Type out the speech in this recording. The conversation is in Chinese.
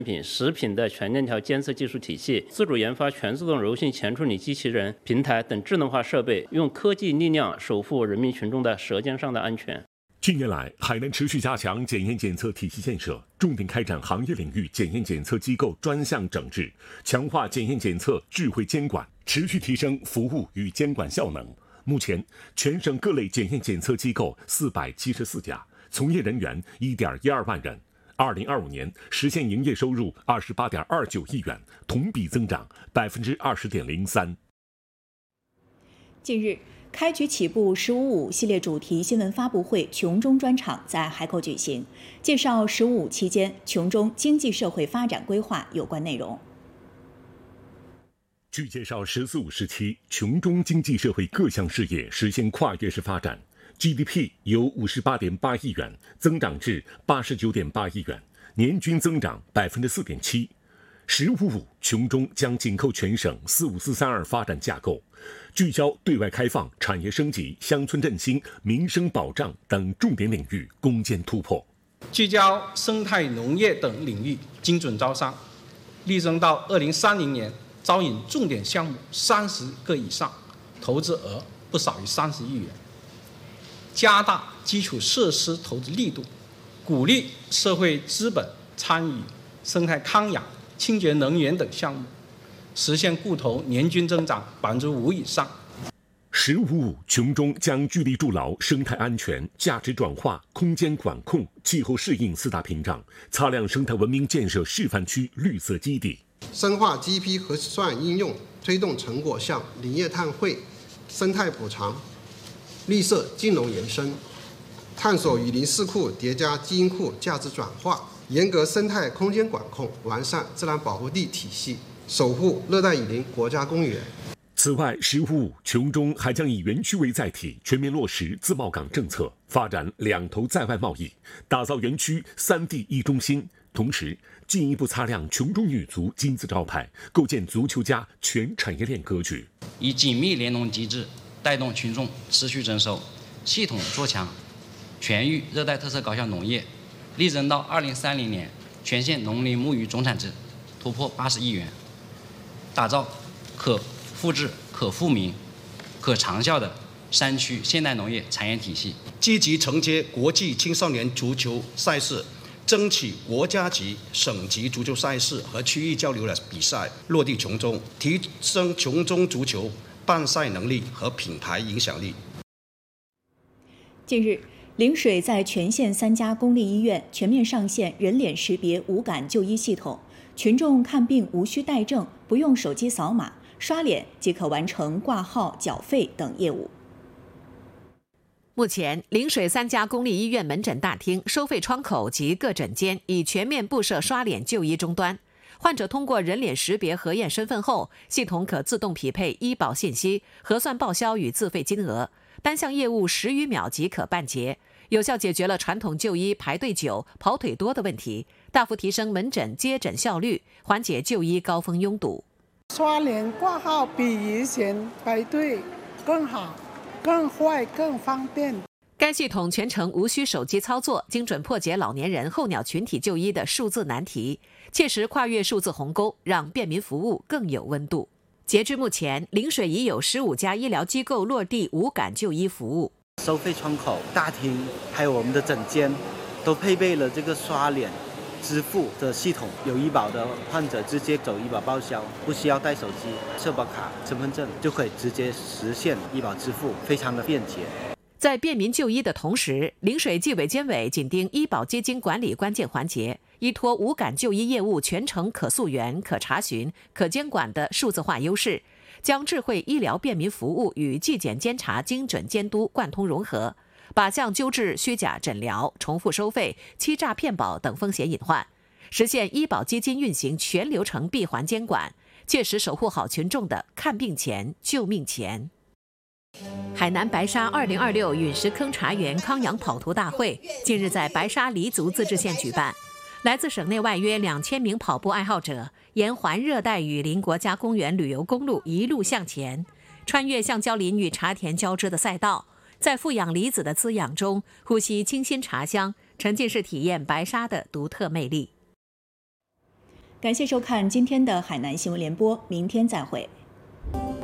品、食品的全链条监测技术体系，自主研发全自动柔性前处理机器人、平台等智能化设备，用科技力量守护人民群众的舌尖上的安全。 近年来，海南持续加强检验检测体系建设，重点开展行业领域检验检测机构专项整治，强化检验检测智慧监管，持续提升服务与监管效能。目前，全省各类检验检测机构474家，从业人员1.12万人。2025年实现营业收入28.29亿元，同比增长20.03%。 近日，开局起步“15+5”系列主题新闻发布会琼中专场在海口举行，介绍“15+5”期间琼中经济社会发展规划有关内容。 据介绍，“14+5”时期琼中经济社会各项事业实现跨越式发展。GDP 由58.8亿元增长至89.8亿元，年均增长4.7%。“15+5”琼中将紧扣全省45432发展架构，聚焦对外开放、产业升级、乡村振兴、民生保障等重点领域攻坚突破， 聚焦生态农业等领域精准招商，力争到2030年招引重点项目30个以上，投资额不少于30亿元。加大基础设施投资力度，鼓励社会资本参与生态康养、清洁能源等项目，实现固投年均增长5%以上。 “15+5”琼中将聚力筑牢生态安全、价值转化、空间管控、气候适应4大屏障，擦亮生态文明建设示范区绿色基地。 深化 GEP 核算应用，推动成果项林业碳汇、生态补偿、绿色金融延伸，探索雨林饲库叠加基因库价值转化，严格生态空间管控，完善自然保护地体系，守护热带雨林国家公园。 此外，“15+5”琼中还将以园区为载体，全面落实自贸港政策，发展两头在外贸易，打造园区3地1中心。同时，进一步擦亮琼中女足金字招牌，构建足球加全产业链格局。 以紧密联动机制带动群众持续增收，系统做强全域热带特色高效农业，力争到2030年全县农林牧渔总产值突破80亿元，打造可复制、可富民、可长效的山区现代农业产业体系， 积极承接国际青少年足球赛事，争取国家级、省级足球赛事和区域交流的比赛落地琼中，提升琼中足球办赛能力和品牌影响力。 近日，陵水在全县3家公立医院全面上线人脸识别无感就医系统，群众看病无需带证，不用手机扫码，刷脸即可完成挂号、缴费等业务。 目前，陵水3家公立医院门诊大厅、收费窗口及各诊间已全面布设刷脸就医终端。患者通过人脸识别核验身份后，系统可自动匹配医保信息、核算报销与自费金额，单项业务10余秒即可办结，有效解决了传统就医排队久、跑腿多的问题，大幅提升门诊接诊效率，缓解就医高峰拥堵。 刷脸挂号比以前排队更好、更快、更方便。 该系统全程无需手机操作，精准破解老年人、候鸟群体就医的数字难题，切实跨越数字鸿沟，让便民服务更有温度。截至目前，陵水已有15家医疗机构落地无感就医服务。 收费窗口、大厅还有我们的诊间都配备了这个刷脸支付的系统，有医保的患者直接走医保报销，不需要带手机、社保卡、身份证就可以直接实现医保支付，非常的便捷。 在便民就医的同时，陵水纪委监委紧盯医保基金管理关键环节，依托无感就医业务全程可溯源、可查询、可监管的数字化优势，将智慧医疗便民服务与纪检监察精准监督贯通融合，靶向纠治虚假诊疗、重复收费、欺诈骗保等风险隐患，实现医保基金运行全流程闭环监管，切实守护好群众的看病钱、救命钱。海南白沙2026陨石坑茶园康养跑图大会近日在白沙黎族自治县举办，来自省内外约2000名跑步爱好者沿环热带雨林国家公园旅游公路一路向前，穿越橡胶林与茶田交织的赛道，在富氧离子的滋养中呼吸清新茶香，沉浸式体验白沙的独特魅力。 感谢收看今天的海南新闻联播，明天再会。